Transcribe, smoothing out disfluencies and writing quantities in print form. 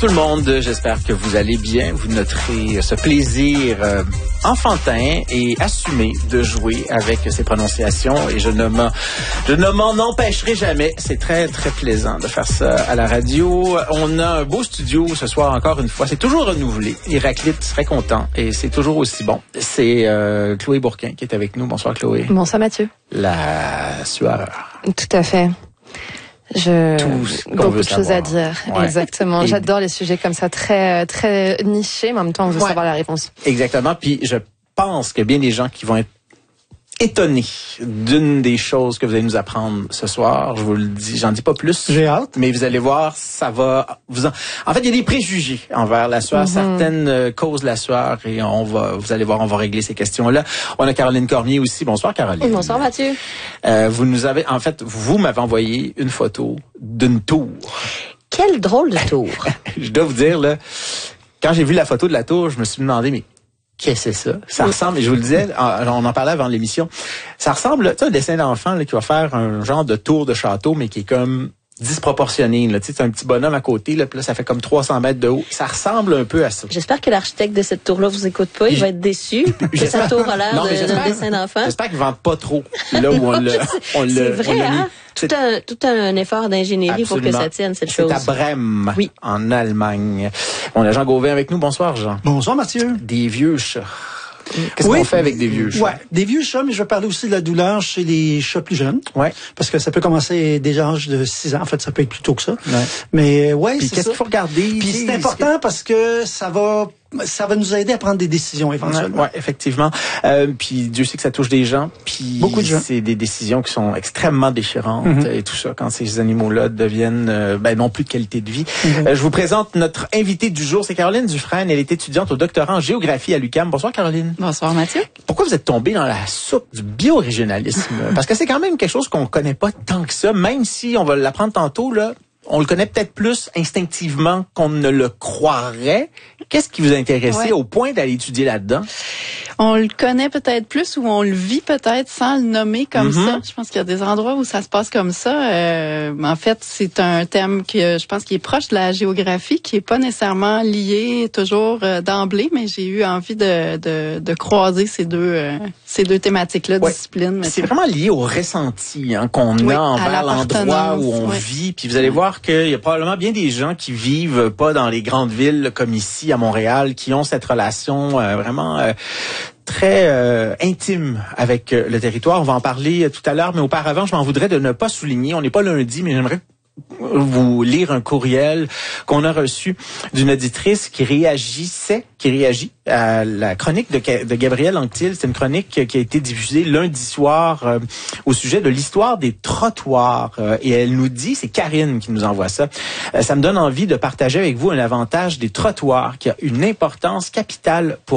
tout le monde, j'espère que vous allez bien. Vous noterez ce plaisir enfantin et assumé de jouer avec ces prononciations et je ne m'en empêcherai jamais. C'est très, très plaisant de faire ça à la radio. On a un beau studio ce soir encore une fois. C'est toujours renouvelé. Héraclite serait content et c'est toujours aussi bon. C'est Chloé Bourquin qui est avec nous. Bonsoir Chloé. Bonsoir Mathieu. La sueur. Tout à fait. Beaucoup de choses à dire. Ouais. Exactement. Et j'adore les sujets comme ça, très très nichés, mais en même temps, on veut savoir la réponse. Exactement. Puis je pense que bien des gens qui vont être étonnés d'une des choses que vous allez nous apprendre ce soir. Je vous le dis, j'en dis pas plus. J'ai hâte. Mais vous allez voir, ça va vous en fait, il y a des préjugés envers la sueur. Certaines causent la sueur et vous allez voir, on va régler ces questions-là. On a Caroline Cormier aussi. Bonsoir Caroline. Bonsoir Mathieu. Vous m'avez envoyé une photo d'une tour. Quel drôle de tour. Je dois vous dire, là, quand j'ai vu la photo de la tour, je me suis demandé, mais qu'est-ce que c'est ça? Ça ressemble, et je vous le disais, on en parlait avant l'émission, ça ressemble, tu sais, un dessin d'enfant là, qui va faire un genre de tour de château, mais qui est comme disproportionné. Là. Tu sais, c'est un petit bonhomme à côté, là, puis là, ça fait comme 300 mètres de haut. Ça ressemble un peu à ça. J'espère que l'architecte de cette tour-là vous écoute pas. Il va être déçu que sa tour a l'air d'un dessin d'enfant. J'espère qu'il ne vende pas trop là où on l'a C'est vrai, hein? Tout un effort d'ingénierie pour que ça tienne, cette chose. C'est à Brême, en Allemagne. On a Jean Gauvin avec nous. Bonsoir, Jean. Bonsoir, Mathieu. Des vieux chats. Qu'est-ce qu'on fait avec des vieux chats? Ouais, des vieux chats, mais je vais parler aussi de la douleur chez les chats plus jeunes. Ouais. Parce que ça peut commencer dès l'âge de 6 ans. En fait, ça peut être plus tôt que ça. Ouais. Mais ouais, puis c'est qu'est-ce ça. qu'il faut regarder? Puis c'est important parce que ça va nous aider à prendre des décisions éventuellement. Ouais, effectivement. Puis Dieu sait que ça touche des gens. Puis beaucoup de gens. C'est des décisions qui sont extrêmement déchirantes et tout ça quand ces animaux-là deviennent non plus de qualité de vie. Je vous présente notre invitée du jour, c'est Caroline Dufresne. Elle est étudiante au doctorat en géographie à l'UQAM. Bonsoir Caroline. Bonsoir Mathieu. Pourquoi vous êtes tombée dans la soupe du biorégionalisme? Parce que c'est quand même quelque chose qu'on connaît pas tant que ça, même si on va l'apprendre tantôt là. On le connaît peut-être plus instinctivement qu'on ne le croirait. Qu'est-ce qui vous a intéressé au point d'aller étudier là-dedans? On le connaît peut-être plus ou on le vit peut-être sans le nommer comme ça. Je pense qu'il y a des endroits où ça se passe comme ça. En fait, c'est un thème que je pense qui est proche de la géographie, qui est pas nécessairement lié toujours d'emblée, mais j'ai eu envie de croiser ces deux thématiques-là, disciplines. C'est vraiment lié au ressenti qu'on a envers l'endroit où on vit. Puis vous allez voir qu'il y a probablement bien des gens qui vivent pas dans les grandes villes comme ici à Montréal, qui ont cette relation vraiment très intime avec le territoire. On va en parler tout à l'heure, mais auparavant, je m'en voudrais de ne pas souligner. On n'est pas lundi, mais j'aimerais vous lire un courriel qu'on a reçu d'une auditrice qui réagit à la chronique de Gabriel Anctil. C'est une chronique qui a été diffusée lundi soir au sujet de l'histoire des trottoirs. Et elle nous dit, c'est Karine qui nous envoie ça, ça me donne envie de partager avec vous un avantage des trottoirs qui a une importance capitale pour